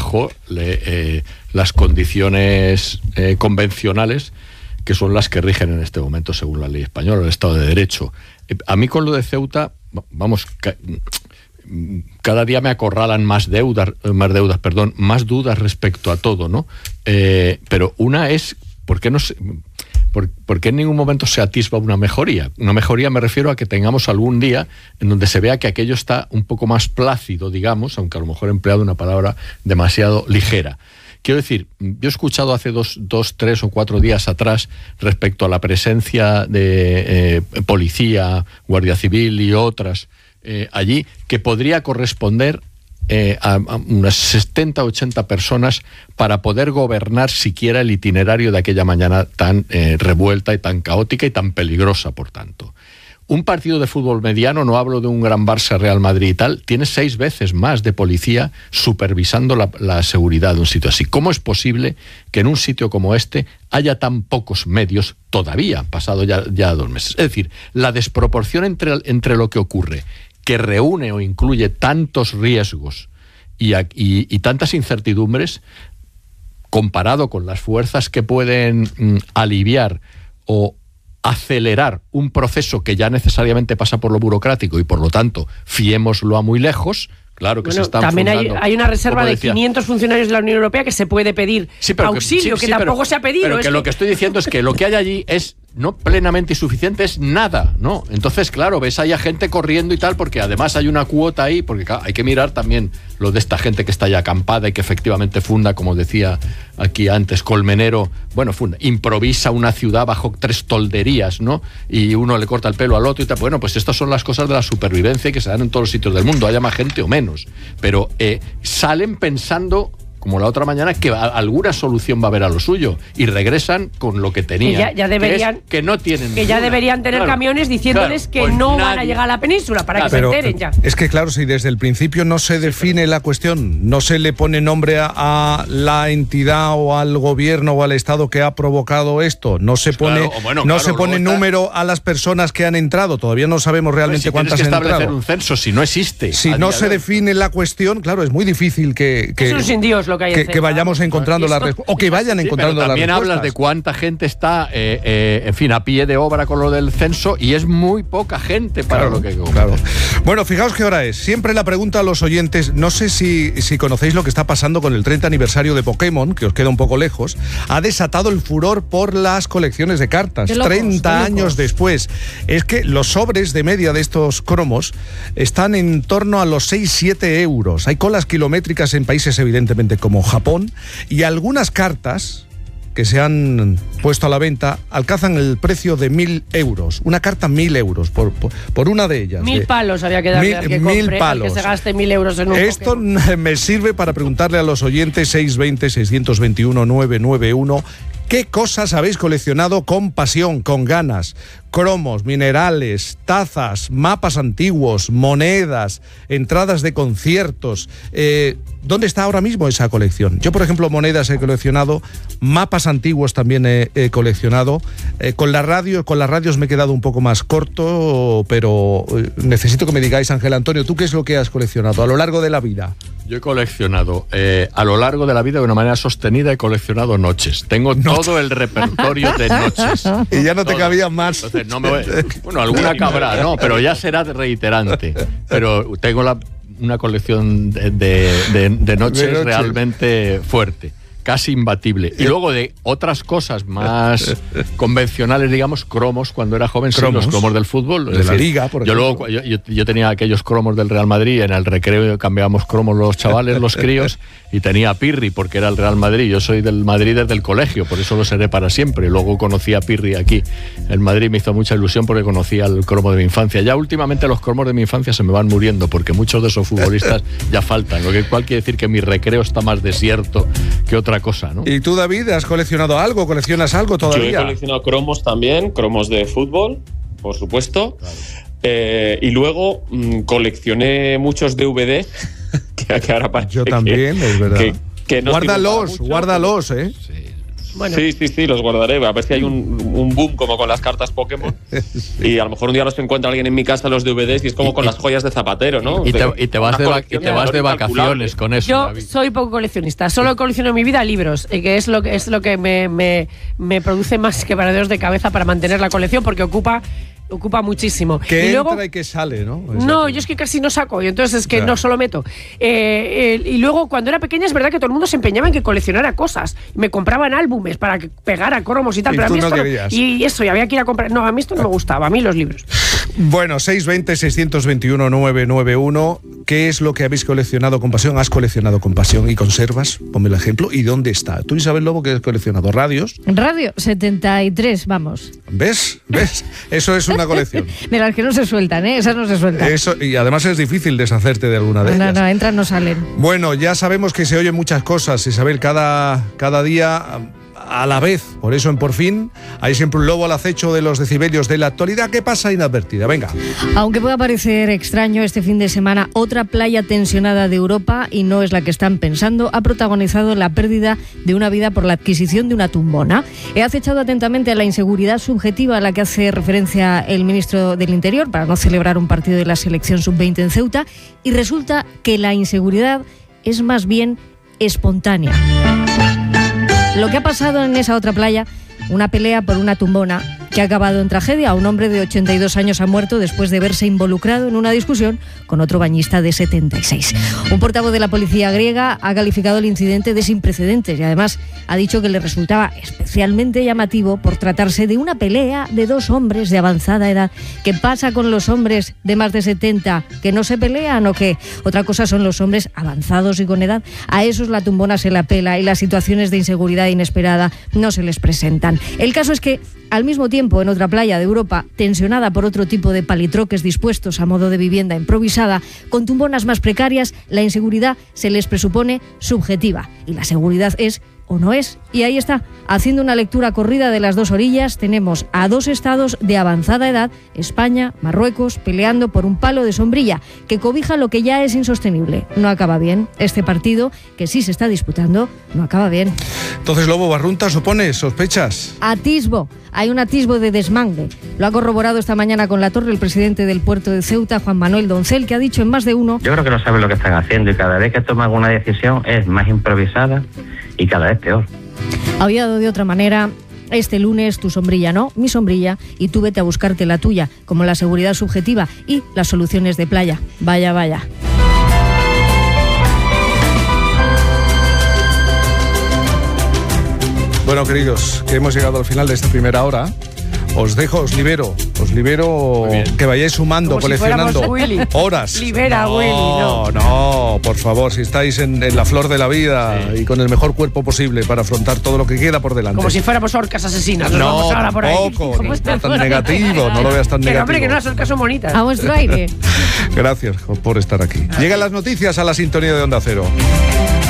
bajo las condiciones convencionales que son las que rigen en este momento según la ley española, el Estado de Derecho. A mí con lo de Ceuta, vamos, cada día me acorralan más dudas respecto a todo, ¿no? Pero una es, ¿por qué en ningún momento se atisba una mejoría? Una mejoría me refiero a que tengamos algún día en donde se vea que aquello está un poco más plácido, digamos, aunque a lo mejor he empleado una palabra demasiado ligera. Quiero decir, yo he escuchado hace 2, 3 o 4 días atrás respecto a la presencia de policía, Guardia Civil y otras allí, que podría corresponder a unas 70 o 80 personas para poder gobernar siquiera el itinerario de aquella mañana tan revuelta y tan caótica y tan peligrosa, por tanto. Un partido de fútbol mediano, no hablo de un gran Barça, Real Madrid y tal, tiene 6 veces más de policía supervisando la seguridad de un sitio así. ¿Cómo es posible que en un sitio como este haya tan pocos medios todavía, pasado ya 2 meses? Es decir, la desproporción entre lo que ocurre, que reúne o incluye tantos riesgos y tantas incertidumbres, comparado con las fuerzas que pueden aliviar o acelerar un proceso que ya necesariamente pasa por lo burocrático y por lo tanto fiémoslo a muy lejos. Claro que se están también fundando, hay una reserva de 500 funcionarios de la Unión Europea que se puede pedir auxilio, que tampoco se ha pedido. Pero que lo que estoy diciendo es que lo que hay allí es no plenamente insuficiente, es nada, ¿no? Entonces, claro, ves ahí a gente corriendo y tal, porque además hay una cuota ahí, porque claro, hay que mirar también lo de esta gente que está ya acampada y que efectivamente funda, como decía aquí antes, Colmenero, bueno, improvisa una ciudad bajo 3 tolderías, ¿no? Y uno le corta el pelo al otro y tal. Bueno, pues estas son las cosas de la supervivencia que se dan en todos los sitios del mundo, haya más gente o menos. Pero salen pensando, como la otra mañana, que alguna solución va a haber a lo suyo y regresan con lo que tenían. Ya deberían, que no tienen que ya deberían tener camiones diciéndoles que pues no van a llegar a la península para que se enteren ya. Es que claro, si desde el principio no se define la cuestión, no se le pone nombre a la entidad o al gobierno o al Estado que ha provocado esto, no se pone, pone número a las personas que han entrado, todavía no sabemos realmente cuántas han entrado. Tienes que establecer un censo si no existe. Si no se define la cuestión, claro, es muy difícil que es un sin Dios lo que hay que vayamos encontrando la respuesta, o que vayan encontrando la respuesta. También hablas de cuánta gente está, en fin, a pie de obra con lo del censo, y es muy poca gente para lo que... Claro. Bueno, fijaos qué hora es. Siempre la pregunta a los oyentes, no sé si conocéis lo que está pasando con el 30 aniversario de Pokémon, que os queda un poco lejos, ha desatado el furor por las colecciones de cartas. 30 años después. Es que los sobres de media de estos cromos están en torno a los 6-7 euros. Hay colas kilométricas en países evidentemente como Japón, y algunas cartas que se han puesto a la venta alcanzan el precio de 1.000 euros. Una carta 1.000 euros por una de ellas. 1.000 palos había que darle al que compre, al que se gaste 1.000 euros en un Esto Pokémon. Me sirve para preguntarle a los oyentes 620-621-991 ¿qué cosas habéis coleccionado con pasión, con ganas? Cromos, minerales, tazas, mapas antiguos, monedas, entradas de conciertos. ¿Dónde está ahora mismo esa colección? Yo, por ejemplo, monedas he coleccionado, mapas antiguos también he coleccionado. Con las radios me he quedado un poco más corto, pero necesito que me digáis, Ángel Antonio, ¿tú qué es lo que has coleccionado a lo largo de la vida? Yo he coleccionado, a lo largo de la vida, de una manera sostenida, he coleccionado noches. Tengo todo el repertorio de noches. Y ya no te cabían más. Entonces, bueno, alguna cabrá, no, pero ya será reiterante. Pero tengo una colección de noches realmente fuerte, casi imbatible. Y luego de otras cosas más convencionales, digamos, cromos, cuando era joven, sí, los cromos del fútbol. De la Liga, por ejemplo. Yo tenía aquellos cromos del Real Madrid, en el recreo cambiábamos cromos los chavales, los críos, y tenía a Pirri, porque era el Real Madrid. Yo soy del Madrid desde el colegio, por eso lo seré para siempre. Luego conocí a Pirri aquí. El Madrid me hizo mucha ilusión porque conocía el cromo de mi infancia. Ya últimamente los cromos de mi infancia se me van muriendo, porque muchos de esos futbolistas ya faltan, lo cual quiere decir que mi recreo está más desierto que otra cosa, ¿no? ¿Y tú, David, has coleccionado algo? ¿Coleccionas algo todavía? Yo he coleccionado cromos también, cromos de fútbol, por supuesto. Claro. Y luego coleccioné muchos DVD que ahora parece yo también, es verdad. Que no guárdalos, mucho, Sí. Bueno. Sí, los guardaré. A ver si hay un boom como con las cartas Pokémon. Y a lo mejor un día los encuentra alguien en mi casa, los DVDs, y es como con las joyas de Zapatero, ¿no? Y te vas de vacaciones con eso. Yo soy poco coleccionista. Solo colecciono en mi vida libros, que es lo que me produce más quebraderos de cabeza para mantener la colección, porque ocupa muchísimo. Que entra y que sale, ¿no? No, yo es que casi no saco, y entonces es que no solo meto. Y luego, cuando era pequeña, es verdad que todo el mundo se empeñaba en que coleccionara cosas. Me compraban álbumes para que pegara cromos y tal, pero a mí esto y había que ir a comprar. No, a mí esto no me gustaba, a mí los libros. Bueno, 620-621-991. ¿Qué es lo que habéis coleccionado con pasión? ¿Has coleccionado con pasión y conservas? Ponme el ejemplo. ¿Y dónde está? ¿Tú, Isabel Lobo, que has coleccionado? ¿Radios? Radio 73, vamos. ¿Ves? Eso es una colección. De las que no se sueltan, ¿eh? Esas no se sueltan. Eso, y además es difícil deshacerte de alguna de ellas. No, entran, no salen. Bueno, ya sabemos que se oyen muchas cosas, Isabel, cada día a la vez. Por eso en Por Fin hay siempre un lobo al acecho de los decibelios de la actualidad que pasa inadvertida. Venga. Aunque pueda parecer extraño, este fin de semana otra playa tensionada de Europa, y no es la que están pensando, ha protagonizado la pérdida de una vida por la adquisición de una tumbona. He acechado atentamente a la inseguridad subjetiva a la que hace referencia el ministro del Interior para no celebrar un partido de la selección sub-20 en Ceuta, y resulta que la inseguridad es más bien espontánea. Lo que ha pasado en esa otra playa, una pelea por una tumbona que ha acabado en tragedia. Un hombre de 82 años ha muerto después de verse involucrado en una discusión con otro bañista de 76. Un portavoz de la policía griega ha calificado el incidente de sin precedentes y además ha dicho que le resultaba especialmente llamativo por tratarse de una pelea de dos hombres de avanzada edad. ¿Qué pasa con los hombres de más de 70? ¿Que no se pelean o qué? Otra cosa son los hombres avanzados y con edad. A esos la tumbona se la pela y las situaciones de inseguridad inesperada no se les presentan. El caso es que, al mismo tiempo, en otra playa de Europa, tensionada por otro tipo de palitroques dispuestos a modo de vivienda improvisada, con tumbonas más precarias, la inseguridad se les presupone subjetiva. Y la seguridad es o no es. Y ahí está, haciendo una lectura corrida de las dos orillas, tenemos a dos estados de avanzada edad, España, Marruecos, peleando por un palo de sombrilla que cobija lo que ya es insostenible. No acaba bien. Este partido, que sí se está disputando, no acaba bien. Entonces, Lobo Barrunta, ¿supone sospechas? Atisbo. Hay un atisbo de desmangue. Lo ha corroborado esta mañana con La Torre el presidente del puerto de Ceuta, Juan Manuel Doncel, que ha dicho en más de uno: yo creo que no saben lo que están haciendo y cada vez que toman una decisión es más improvisada y cada vez peor. Había de otra manera. Este lunes tu sombrilla no, mi sombrilla, y tú vete a buscarte la tuya, como la seguridad subjetiva y las soluciones de playa. Vaya, vaya. Bueno, queridos, que hemos llegado al final de esta primera hora. Os dejo, os libero que vayáis sumando, como coleccionando horas. Libera, Willy, no. No, por favor, si estáis en la flor de la vida y con el mejor cuerpo posible para afrontar todo lo que queda por delante. Como si fuéramos orcas asesinas. No, vamos ahora por tampoco, no está tan negativo, no lo veas tan negativo. Hombre, que no las orcas son bonitas. A vuestro aire. Gracias por estar aquí. Llegan las noticias a la sintonía de Onda Cero.